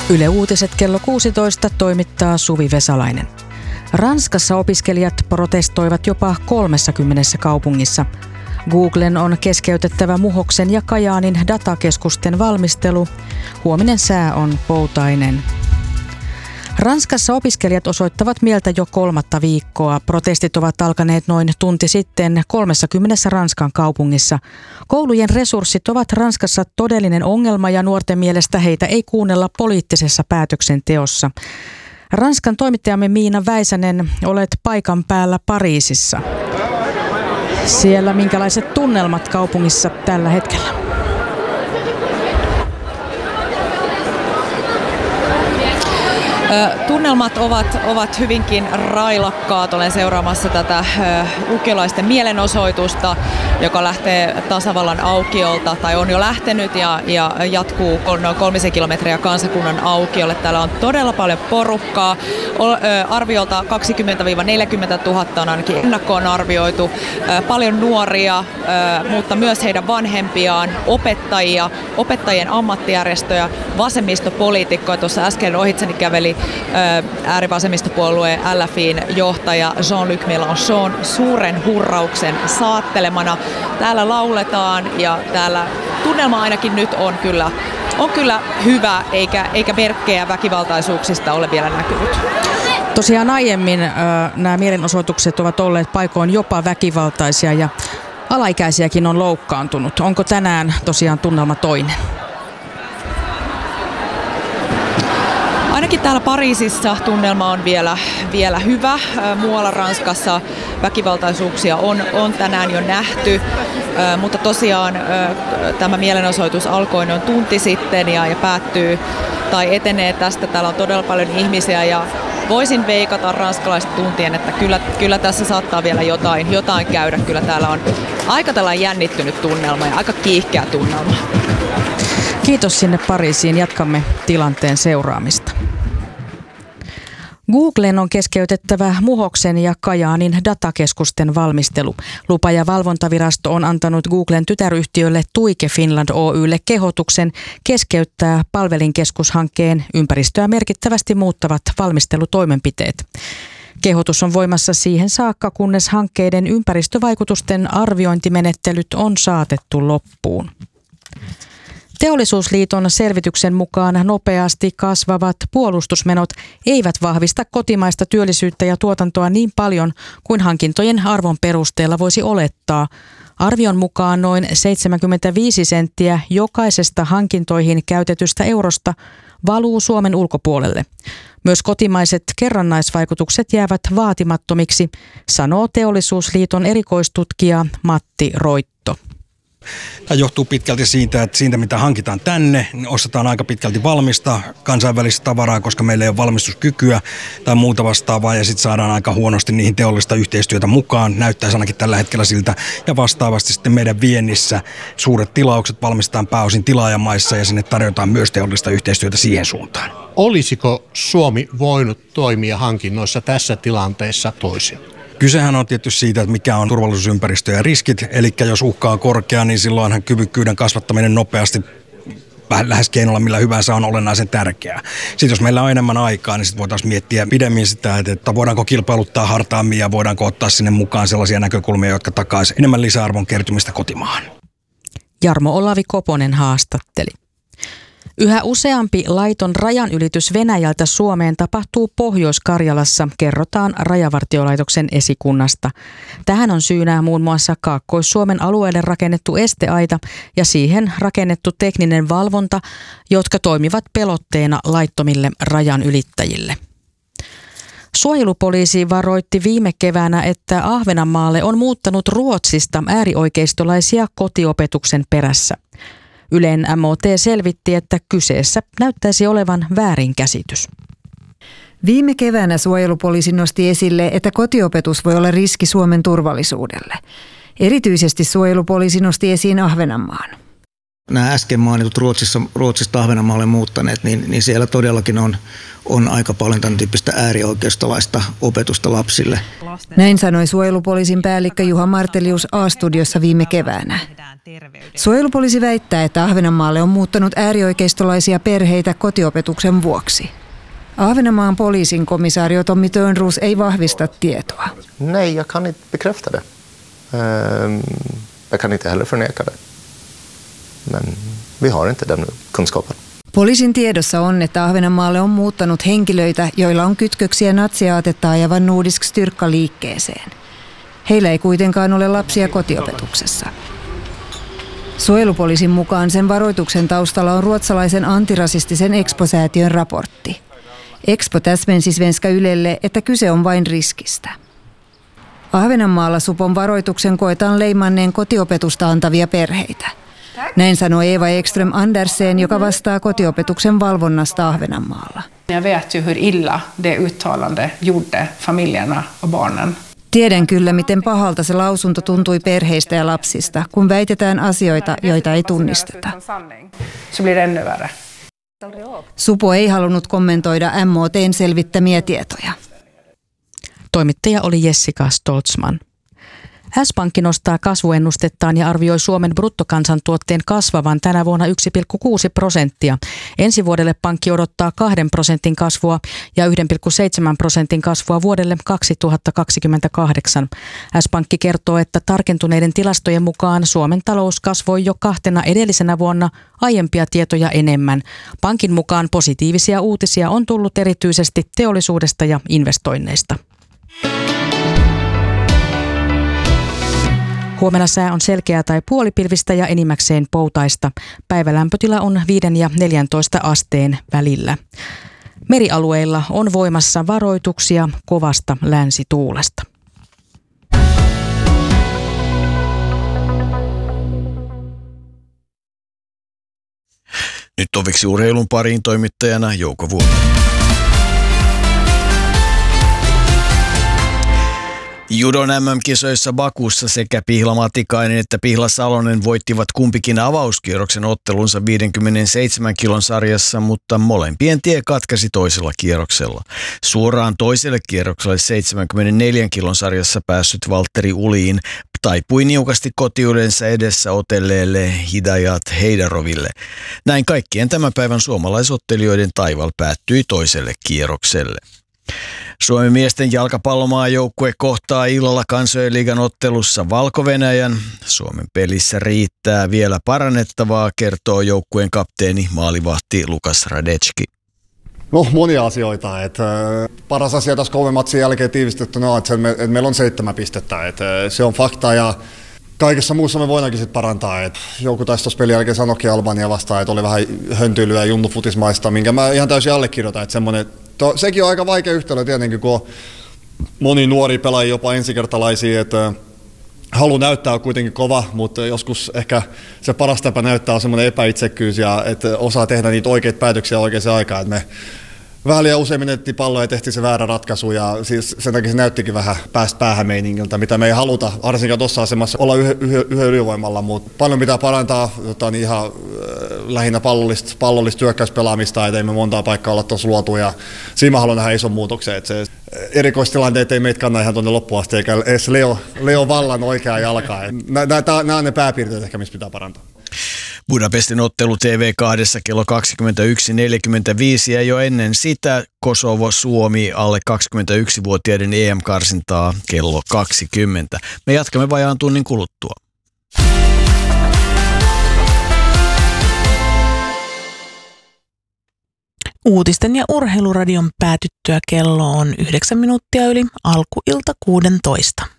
Yle Uutiset kello 16 toimittaa Suvi Vesalainen. Ranskassa opiskelijat protestoivat jopa 30 kaupungissa. Googlen on keskeytettävä Muhoksen ja Kajaanin datakeskusten valmistelu. Huominen sää on poutainen. Ranskassa opiskelijat osoittavat mieltä jo 3. viikkoa. Protestit ovat alkaneet noin tunti sitten 30 Ranskan kaupungissa. Koulujen resurssit ovat Ranskassa todellinen ongelma ja nuorten mielestä heitä ei kuunnella poliittisessa päätöksenteossa. Ranskan toimittajamme Miina Väisänen, olet paikan päällä Pariisissa. Siellä minkälaiset tunnelmat kaupungissa tällä hetkellä? Tunnelmat ovat hyvinkin railakkaat. Olen seuraamassa tätä lukiolaisten mielenosoitusta, joka lähtee tasavallan aukiolta tai on jo lähtenyt ja jatkuu noin 3 kilometriä kansakunnan aukiolle. Täällä on todella paljon porukkaa. Arviolta 20-40 000 on ainakin ennakkoon arvioitu. Paljon nuoria, mutta myös heidän vanhempiaan, opettajia, opettajien ammattijärjestöjä, vasemmistopoliitikkoja. Tuossa äsken ohitseni käveli äärivasemmistopuolueen LFI:n johtaja Jean-Luc Mélenchon suuren hurrauksen saattelemana. Täällä lauletaan ja täällä tunnelma ainakin nyt on kyllä hyvä, eikä merkkejä väkivaltaisuuksista ole vielä näkynyt. Tosiaan aiemmin nämä mielenosoitukset ovat olleet paikoin jopa väkivaltaisia ja alaikäisiäkin on loukkaantunut. Onko tänään tosiaan tunnelma toinen? Ainakin täällä Pariisissa tunnelma on vielä hyvä. Muualla Ranskassa väkivaltaisuuksia on tänään jo nähty, mutta tosiaan tämä mielenosoitus alkoi noin tunti sitten ja päättyy tai etenee tästä. Täällä on todella paljon ihmisiä ja voisin veikata ranskalaiset tuntien, että kyllä tässä saattaa vielä jotain käydä. Kyllä täällä on aika tällainen jännittynyt tunnelma ja aika kiihkeä tunnelma. Kiitos sinne Pariisiin. Jatkamme tilanteen seuraamista. Googlen on keskeytettävä Muhoksen ja Kajaanin datakeskusten valmistelu. Lupa- ja valvontavirasto on antanut Googlen tytäryhtiölle Tuike Finland Oy:lle kehotuksen keskeyttää palvelinkeskushankkeen ympäristöä merkittävästi muuttavat valmistelutoimenpiteet. Kehotus on voimassa siihen saakka, kunnes hankkeiden ympäristövaikutusten arviointimenettelyt on saatettu loppuun. Teollisuusliiton selvityksen mukaan nopeasti kasvavat puolustusmenot eivät vahvista kotimaista työllisyyttä ja tuotantoa niin paljon kuin hankintojen arvon perusteella voisi olettaa. Arvion mukaan noin 75 senttiä jokaisesta hankintoihin käytetystä eurosta valuu Suomen ulkopuolelle. Myös kotimaiset kerrannaisvaikutukset jäävät vaatimattomiksi, sanoo Teollisuusliiton erikoistutkija Matti Roitto. Tämä johtuu pitkälti siitä, että siitä mitä hankitaan tänne, niin ostetaan aika pitkälti valmista kansainvälistä tavaraa, koska meillä ei ole valmistuskykyä tai muuta vastaavaa ja sitten saadaan aika huonosti niihin teollista yhteistyötä mukaan. Näyttäisi ainakin tällä hetkellä siltä ja vastaavasti sitten meidän viennissä suuret tilaukset valmistetaan pääosin tilaajamaissa ja sinne tarjotaan myös teollista yhteistyötä siihen suuntaan. Olisiko Suomi voinut toimia hankinnoissa tässä tilanteessa toisin? Kysehän on tietysti siitä, että mikä on turvallisuusympäristö ja riskit, eli jos uhka on korkea, niin silloinhan kyvykkyyden kasvattaminen nopeasti lähes keinolla millä hyvänsä on olennaisen tärkeää. Sitten jos meillä on enemmän aikaa, niin sitten voitaisiin miettiä pidemmin sitä, että voidaanko kilpailuttaa hartaammin ja voidaanko ottaa sinne mukaan sellaisia näkökulmia, jotka takaisivat enemmän lisäarvon kertymistä kotimaahan. Jarmo Olavi Koponen haastatteli. Yhä useampi laiton rajanylitys Venäjältä Suomeen tapahtuu Pohjois-Karjalassa, kerrotaan Rajavartiolaitoksen esikunnasta. Tähän on syynä muun muassa Kaakkois-Suomen alueelle rakennettu esteaita ja siihen rakennettu tekninen valvonta, jotka toimivat pelotteena laittomille rajanylittäjille. Suojelupoliisi varoitti viime keväänä, että Ahvenanmaalle on muuttanut Ruotsista äärioikeistolaisia kotiopetuksen perässä. Ylen MOT selvitti, että kyseessä näyttäisi olevan väärinkäsitys. Viime keväänä suojelupoliisi nosti esille, että kotiopetus voi olla riski Suomen turvallisuudelle. Erityisesti suojelupoliisi nosti esiin Ahvenanmaan. Nämä äsken mainitut Ruotsista Ahvenanmaalle muuttaneet, niin siellä todellakin on aika paljon tämän tyyppistä äärioikeistolaista opetusta lapsille. Näin sanoi suojelupoliisin päällikkö Juha Martelius A-studiossa viime keväänä. Suojelupoliisi väittää, että Ahvenanmaalle on muuttanut äärioikeistolaisia perheitä kotiopetuksen vuoksi. Ahvenanmaan poliisin komisario Tommy Törnros ei vahvista tietoa. Nej, jag kan inte bekräfta det. Jag kan inte heller förneka det. Men vi har inte den kunskapen. Poliisin tiedossa on, että Ahvenanmaalle on muuttanut henkilöitä, joilla on kytköksiä natsiaatetta ajavan Nordisk Styrka-liikkeeseen. Heillä ei kuitenkaan ole lapsia kotiopetuksessa. Suojelupoliisin mukaan sen varoituksen taustalla on ruotsalaisen antirasistisen Expo-säätiön raportti. Expo täsmensi Svenska Ylelle, että kyse on vain riskistä. Ahvenanmaalla supon varoituksen koetaan leimanneen kotiopetusta antavia perheitä. Näin sanoi Eva Ekström Andersen, joka vastaa kotiopetuksen valvonnasta Ahvenanmaalla. Jag vet ju hur illa det uttalande gjorde familjerna och barnen. Tiedän kyllä, miten pahalta se lausunto tuntui perheistä ja lapsista, kun väitetään asioita, joita ei tunnisteta. Supo ei halunnut kommentoida MOT:n selvittämiä tietoja. Toimittaja oli Jessica Stoltzman. S-Pankki nostaa kasvuennustettaan ja arvioi Suomen bruttokansantuotteen kasvavan tänä vuonna 1,6%. Ensi vuodelle pankki odottaa 2% kasvua ja 1,7% kasvua vuodelle 2028. S-Pankki kertoo, että tarkentuneiden tilastojen mukaan Suomen talous kasvoi jo 2 edellisenä vuonna aiempia tietoja enemmän. Pankin mukaan positiivisia uutisia on tullut erityisesti teollisuudesta ja investoinneista. Huomenna sää on selkeää tai puolipilvistä ja enimmäkseen poutaista. Päivälämpötila on 5 ja 14 asteen välillä. Merialueilla on voimassa varoituksia kovasta länsituulesta. Nyt toviksi urheilun pariin toimittajana Jouko Vuoto. Judon MM-kisoissa Bakussa sekä Pihla Matikainen että Pihla Salonen voittivat kumpikin avauskierroksen ottelunsa 57 kilon sarjassa, mutta molempien tie katkesi toisella kierroksella. Suoraan toiselle kierrokselle 74 kilon sarjassa päässyt Valtteri Uliin taipui niukasti kotiudensa edessä otelleelle Hidayat Heidaroville. Näin kaikkien tämän päivän suomalaisottelijoiden taival päättyi toiselle kierrokselle. Suomen miesten jalkapallomaajoukkue kohtaa illalla Kansainliigan ottelussa Valko-Venäjän. Suomen pelissä riittää vielä parannettavaa, kertoo joukkueen kapteeni maalivahti Lukas Radetski. No monia asioita. Paras asia tässä 3 matsin jälkeen tiivistettynä on, että meillä on 7 pistettä. Se on fakta ja kaikessa muussa me voidaankin sitten parantaa. Joku taisi tuossa pelin jälkeen sanoikin Albania vastaan, että oli vähän höntyilyä ja junnufutismaista, minkä mä ihan täysin allekirjoitan. Sekin on aika vaikea yhtälö tietenkin, kun on moni nuori pelaajia, jopa ensikertalaisia, että halu näyttää kuitenkin kova, mutta joskus ehkä se paras tapa näyttää on semmoinen epäitsekkyys ja että osaa tehdä niitä oikeita päätöksiä oikeaan aikaan. Että me vähän liian usein menettiin palloa ja tehtiin se väärä ratkaisu ja siis sen takia se näyttikin vähän päästä päähän meiningiltä, mitä me ei haluta, varsinkaan tuossa asemassa olla yhden ylivoimalla, mutta paljon pitää parantaa ihan lähinnä pallollista hyökkäyspelaamista, ettei me montaa paikkaa olla tuossa luotu ja siinä mä haluan nähdä ison muutoksen, että se erikoistilanteet ei meitä kanna ihan tuonne loppuun asti, eikä edes Leo Vallan oikeaa jalkaa. Nämä on ne pääpiirteet ehkä, missä pitää parantaa. Budapestin ottelu TV2 kello 21.45 ja jo ennen sitä Kosovo-Suomi alle 21-vuotiaiden EM-karsintaa kello 20. Me jatkamme vajaan tunnin kuluttua. Uutisten ja urheiluradion päätyttyä kello on 9 minuuttia yli alkuilta 16.